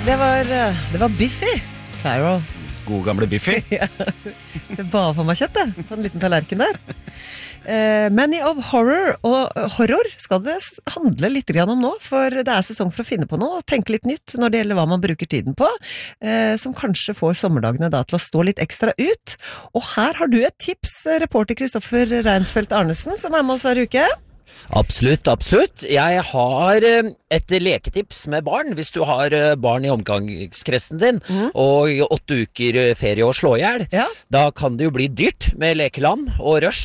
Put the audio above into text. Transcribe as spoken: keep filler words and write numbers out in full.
det var, det var Biffy Clyro. God gamle Biffy. Ja, det bare for meg kjøtt det, på en liten tallerken der. Eh, Many of Horror, og horror skal det handle litt grann om nå, for det er sesong for å finne på noe, og tenke litt nytt når det gjelder hva man bruker tiden på, eh, som kanskje får sommerdagene da til å stå litt ekstra ut. Og her har du et tips, reporter Kristoffer Reinsfeldt Arnesen, som er med oss hver uke. Absolutt, absolutt. Jeg har et leketips med barn, hvis du har barn i omgangskretsen din, mm. og åtte uker ferie å slå ihjel. Ja. Da kan det jo bli dyrt med lekeland og rush.